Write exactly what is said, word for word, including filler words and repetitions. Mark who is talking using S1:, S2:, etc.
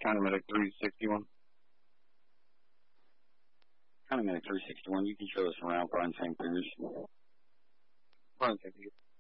S1: County Medic three sixty-one.
S2: County Medic three sixty-one, you can show us around Brian Saint Peters.
S1: Brian Saint Peters.